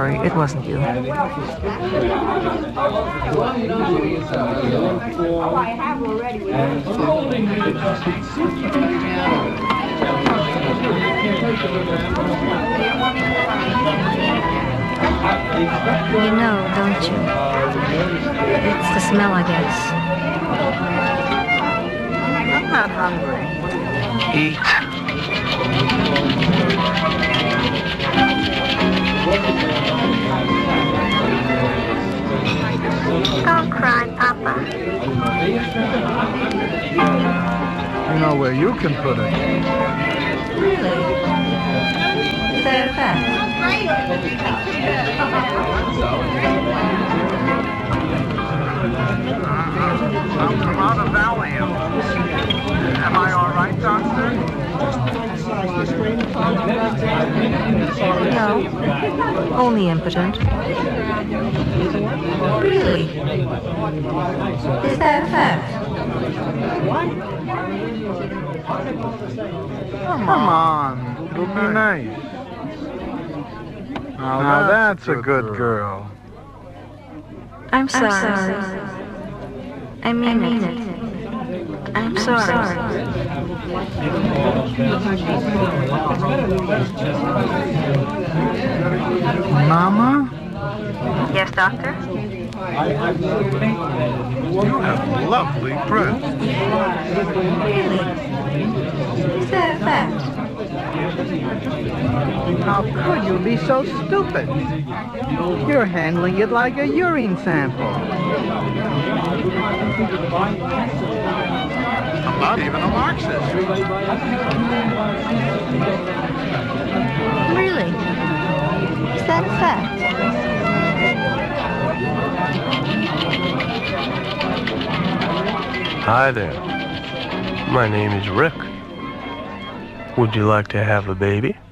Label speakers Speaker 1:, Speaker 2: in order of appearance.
Speaker 1: sorry, it wasn't you.
Speaker 2: Oh, I have already.
Speaker 3: You know, don't you? It's the smell, I guess.
Speaker 1: I'm not hungry.
Speaker 4: Eat.
Speaker 3: Don't cry, Papa.
Speaker 4: You know where you can put it.
Speaker 3: Really? Is that a fact?
Speaker 4: I'm out of Valium. Am I all right, Doctor?
Speaker 1: No, only impotent.
Speaker 3: Really? Is that a fact?
Speaker 4: Come on. It'll be nice. Now that's a good girl.
Speaker 3: I'm sorry. I mean it. I'm sorry.
Speaker 4: Mama?
Speaker 3: Yes, Doctor?
Speaker 4: You have lovely breath.
Speaker 3: Really? Is that a fact?
Speaker 1: How could you be so stupid? You're handling it like a urine sample.
Speaker 4: I'm not even a Marxist.
Speaker 3: Really? Is that a fact?
Speaker 5: Hi there. My name is Rick. Would you like to have a baby?